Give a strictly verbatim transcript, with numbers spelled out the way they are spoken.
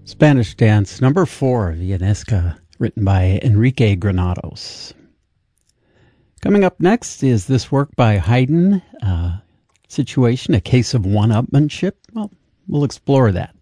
Spanish Dance number four, Villanesca, written by Enrique Granados. Coming up next is this work by Haydn, uh, Situation, A Case of One-Upmanship. Well, we'll explore that.